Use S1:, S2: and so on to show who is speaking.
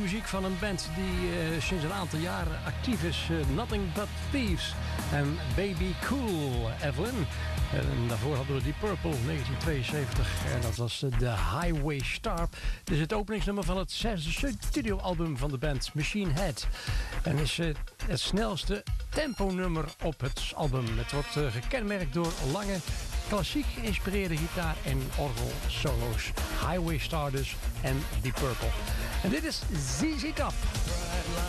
S1: muziek van een band die sinds een aantal jaren actief is. Nothing But Thieves en Baby Cool, Evelyn. En daarvoor hadden we Deep Purple, 1972. En dat was de Highway Star. Dit is het openingsnummer van het 6e studioalbum van de band Machine Head. En is het snelste temponummer op het album. Het wordt gekenmerkt door lange, klassiek geïnspireerde gitaar- en orgelsolo's. Highway Star dus en Deep Purple. En dit is ZZ Top.